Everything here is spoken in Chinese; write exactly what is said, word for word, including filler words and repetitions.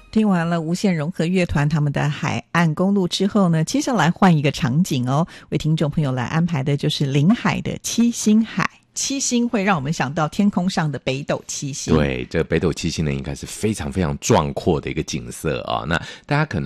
听完了无限融合乐团他们的海岸公路之后呢，接下来换一个场景哦，为听众朋友来安排的就是临海的七星海。七星会让我们想到天空上的北斗七星。 对，这北斗七星呢，应该是非常非常壮阔的一个景色啊。那大家可能